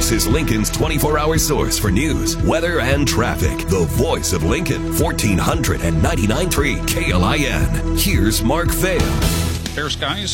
This is Lincoln's 24-hour source for news, weather, and traffic. The voice of Lincoln, 1499.3 KLIN. Here's Mark Vail. Fair skies,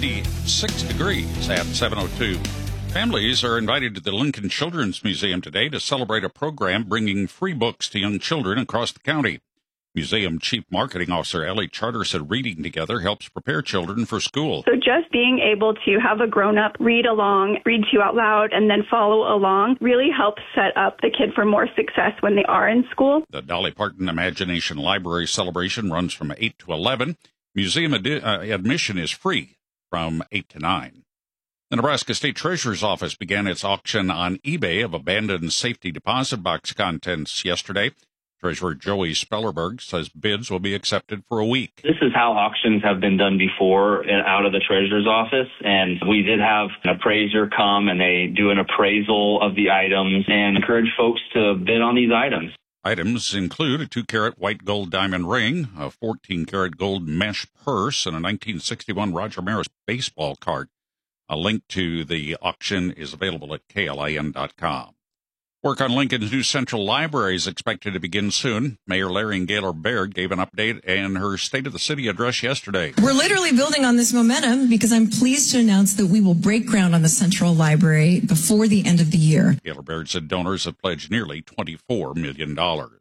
56 degrees at 7:02. Families are invited to the Lincoln Children's Museum today to celebrate a program bringing free books to young children across the county. Museum Chief Marketing Officer Ellie Charter said reading together helps prepare children for school. So just being able to have a grown-up read along, read to you out loud, and then follow along really helps set up the kid for more success when they are in school. The Dolly Parton Imagination Library celebration runs from 8 to 11. Museum admission is free from 8 to 9. The Nebraska State Treasurer's Office began its auction on eBay of abandoned safety deposit box contents yesterday. Treasurer Joey Spellerberg says bids will be accepted for a week. This is how auctions have been done before out of the treasurer's office, and we did have an appraiser come and they do an appraisal of the items and encourage folks to bid on these items. Items include a 2-carat white gold diamond ring, a 14-carat gold mesh purse, and a 1961 Roger Maris baseball card. A link to the auction is available at KLIN.com. Work on Lincoln's new Central Library is expected to begin soon. Mayor Larry Gaylor Baird gave an update in her State of the City address yesterday. We're literally building on this momentum because I'm pleased to announce that we will break ground on the Central Library before the end of the year. Gaylor Baird said donors have pledged nearly $24 million.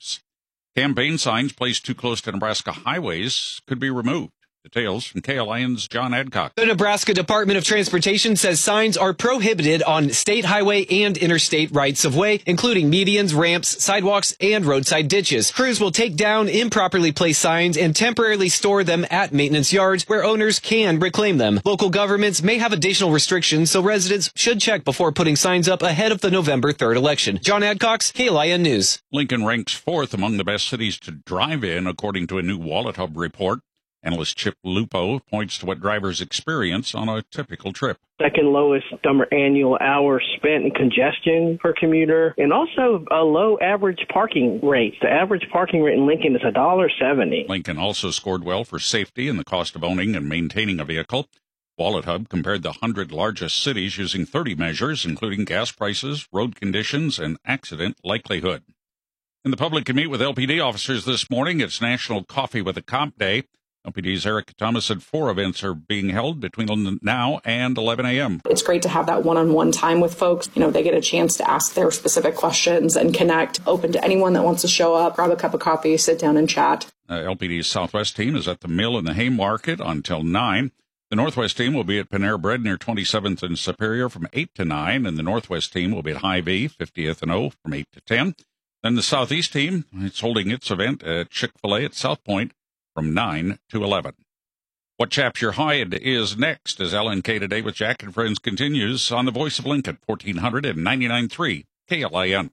Campaign signs placed too close to Nebraska highways could be removed. Details from KLIN's John Adcock. The Nebraska Department of Transportation says signs are prohibited on state highway and interstate rights-of-way, including medians, ramps, sidewalks, and roadside ditches. Crews will take down improperly placed signs and temporarily store them at maintenance yards where owners can reclaim them. Local governments may have additional restrictions, so residents should check before putting signs up ahead of the November 3rd election. John Adcock, KLIN News. Lincoln ranks 4th among the best cities to drive in, according to a new Wallet Hub report. Analyst Chip Lupo points to what drivers experience on a typical trip. Second lowest summer annual hours spent in congestion per commuter, and also a low average parking rate. The average parking rate in Lincoln is $1.70. Lincoln also scored well for safety and the cost of owning and maintaining a vehicle. Wallet Hub compared the 100 largest cities using 30 measures, including gas prices, road conditions, and accident likelihood. And the public can meet with LPD officers this morning. It's National Coffee with a Cop Day. LPD's Eric Thomas said 4 events are being held between now and 11 a.m. It's great to have that one-on-one time with folks. You know, they get a chance to ask their specific questions and connect. Open to anyone that wants to show up, grab a cup of coffee, sit down and chat. LPD's Southwest team is at the Mill in the Haymarket until 9. The Northwest team will be at Panera Bread near 27th and Superior from 8 to 9, and the Northwest team will be at Hy-Vee, 50th and O from 8 to 10. Then the Southeast team, it's holding its event at Chick-fil-A at South Point from 9 to 11. What Chaps Your Hide is next as LNK Today with Jack and Friends continues on the Voice of Lincoln, 1499.3 KLIN.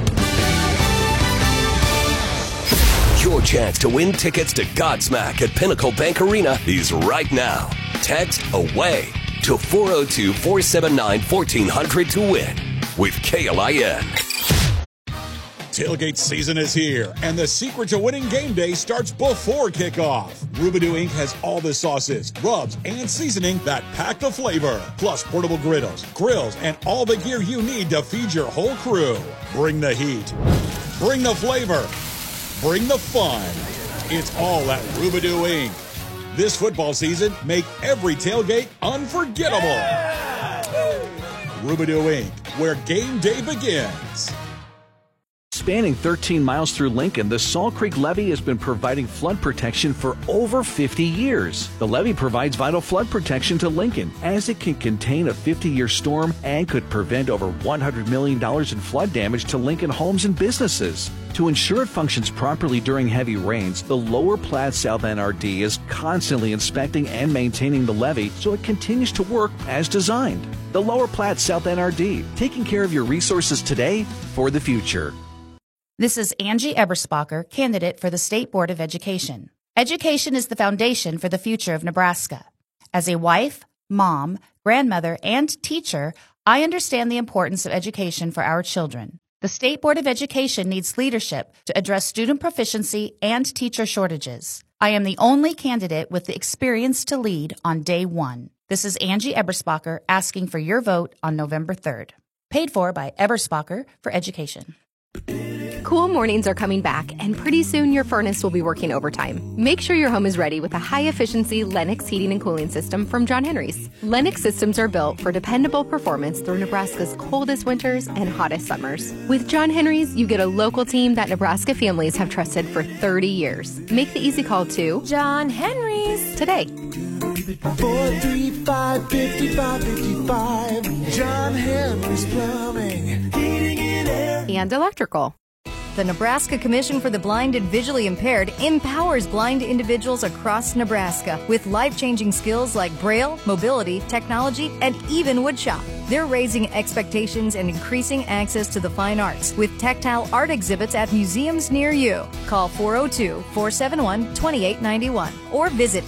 Your chance to win tickets to Godsmack at Pinnacle Bank Arena is right now. Text AWAY to 402-479-1400 to win with KLIN. Tailgate season is here, and the secret to winning game day starts before kickoff. Rubidoo Inc. has all the sauces, rubs, and seasoning that pack the flavor, plus portable griddles, grills, and all the gear you need to feed your whole crew. Bring the heat. Bring the flavor. Bring the fun. It's all at Rubidoo Inc. This football season, make every tailgate unforgettable. Yeah! Rubidoo Inc., where game day begins. Spanning 13 miles through Lincoln, the Salt Creek Levee has been providing flood protection for over 50 years. The levee provides vital flood protection to Lincoln, as it can contain a 50-year storm and could prevent over $100 million in flood damage to Lincoln homes and businesses. To ensure it functions properly during heavy rains, the Lower Platte South NRD is constantly inspecting and maintaining the levee so it continues to work as designed. The Lower Platte South NRD, taking care of your resources today for the future. This is Angie Eberspacher, candidate for the State Board of Education. Education is the foundation for the future of Nebraska. As a wife, mom, grandmother, and teacher, I understand the importance of education for our children. The State Board of Education needs leadership to address student proficiency and teacher shortages. I am the only candidate with the experience to lead on day one. This is Angie Eberspacher asking for your vote on November 3rd. Paid for by Eberspacher for education. Cool mornings are coming back, and pretty soon your furnace will be working overtime. Make sure your home is ready with a high-efficiency Lennox heating and cooling system from John Henry's. Lennox systems are built for dependable performance through Nebraska's coldest winters and hottest summers. With John Henry's, you get a local team that Nebraska families have trusted for 30 years. Make the easy call to John Henry's today. 435-5555. John Henry's Plumbing, Heating and Air, and Electrical. The Nebraska Commission for the Blind and Visually Impaired empowers blind individuals across Nebraska with life-changing skills like Braille, mobility, technology, and even woodshop. They're raising expectations and increasing access to the fine arts with tactile art exhibits at museums near you. Call 402-471-2891 or visit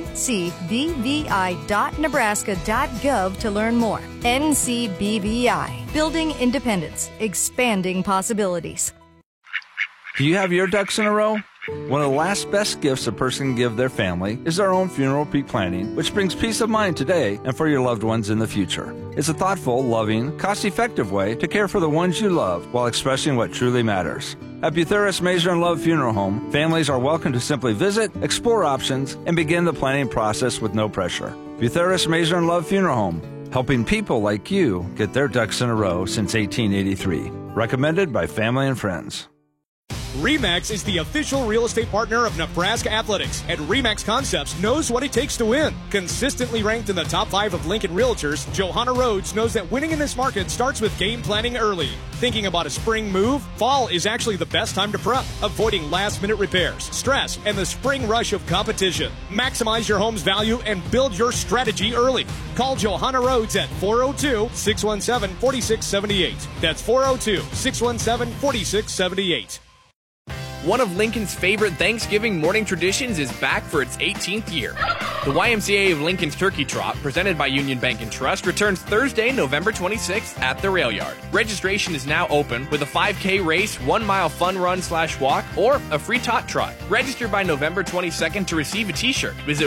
ncbvi.nebraska.gov to learn more. NCBVI, building independence, expanding possibilities. Do you have your ducks in a row? One of the last best gifts a person can give their family is their own funeral pre-planning, which brings peace of mind today and for your loved ones in the future. It's a thoughtful, loving, cost-effective way to care for the ones you love while expressing what truly matters. At Butheris Mazer and Love Funeral Home, families are welcome to simply visit, explore options, and begin the planning process with no pressure. Butheris Mazer and Love Funeral Home, helping people like you get their ducks in a row since 1883. Recommended by family and friends. RE/MAX is the official real estate partner of Nebraska Athletics, and RE/MAX Concepts knows what it takes to win. Consistently ranked in the top 5 of Lincoln Realtors, Johanna Rhodes knows that winning in this market starts with game planning early. Thinking about a spring move? Fall is actually the best time to prep, avoiding last-minute repairs, stress, and the spring rush of competition. Maximize your home's value and build your strategy early. Call Johanna Rhodes at 402-617-4678. That's 402-617-4678. One of Lincoln's favorite Thanksgiving morning traditions is back for its 18th year. The YMCA of Lincoln's Turkey Trot, presented by Union Bank and Trust, returns Thursday, November 26th at the Rail Yard. Registration is now open with a 5K race, 1-mile fun run/walk, or a free tot trot. Register by November 22nd to receive a t-shirt. Visit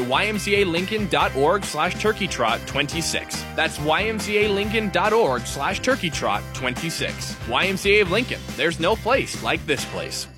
ymcalincoln.org/turkeytrot26. That's ymcalincoln.org/turkeytrot26. YMCA of Lincoln. There's no place like this place.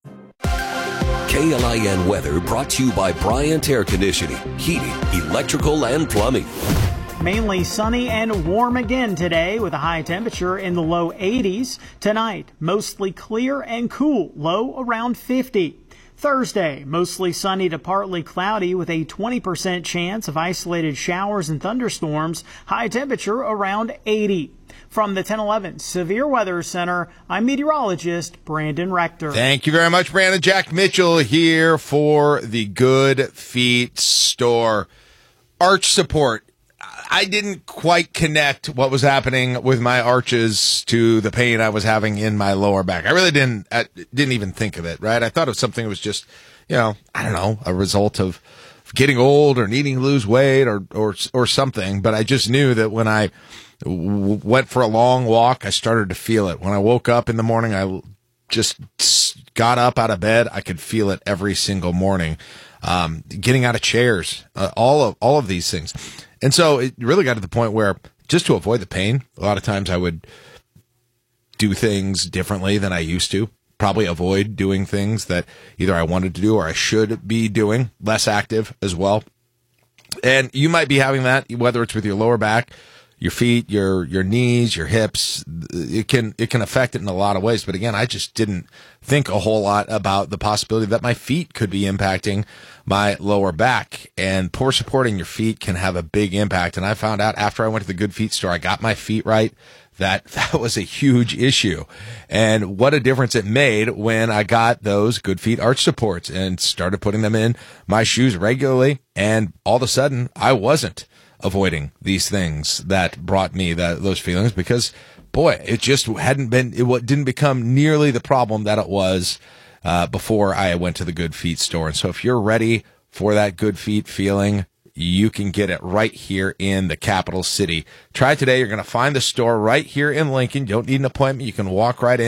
KLIN weather brought to you by Bryant Air Conditioning, Heating, Electrical, and Plumbing. Mainly sunny and warm again today with a high temperature in the low 80s. Tonight, mostly clear and cool, low around 50. Thursday, mostly sunny to partly cloudy with a 20% chance of isolated showers and thunderstorms, high temperature around 80. From the 1011 Severe Weather Center, I'm meteorologist Brandon Rector. Thank you very much, Brandon. Jack Mitchell here for the Good Feet Store. Arch support. I didn't quite connect what was happening with my arches to the pain I was having in my lower back. I really didn't even think of it, right? I thought it was something that was just, I don't know, a result of getting old or needing to lose weight or something. But I just knew that when I went for a long walk, I started to feel it. When I woke up in the morning, I just got up out of bed. I could feel it every single morning. Getting out of chairs, all of these things. And so it really got to the point where just to avoid the pain, a lot of times I would do things differently than I used to. Probably avoid doing things that either I wanted to do or I should be doing, less active as well. And you might be having that, whether it's with your lower back, your feet, your knees, your hips. It can affect it in a lot of ways. But again, I just didn't think a whole lot about the possibility that my feet could be impacting my lower back. And poor support in your feet can have a big impact. And I found out after I went to the Good Feet Store, I got my feet right, that was a huge issue. And what a difference it made when I got those Good Feet arch supports and started putting them in my shoes regularly. And all of a sudden, I wasn't avoiding these things that brought me those feelings because, boy, it just didn't become nearly the problem that it was before I went to the Good Feet Store. And so if you're ready for that Good Feet feeling, you can get it right here in the capital city. Try it today. You're going to find the store right here in Lincoln. You don't need an appointment. You can walk right in.